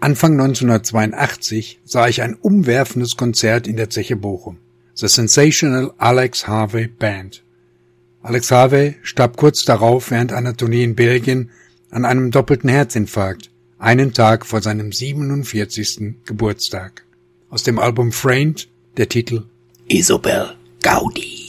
Anfang 1982 sah ich ein umwerfendes Konzert in der Zeche Bochum. The Sensational Alex Harvey Band. Alex Harvey starb kurz darauf während einer Tournee in Belgien an einem doppelten Herzinfarkt, einen Tag vor seinem 47. Geburtstag. Aus dem Album Framed der Titel Isobel Gaudi.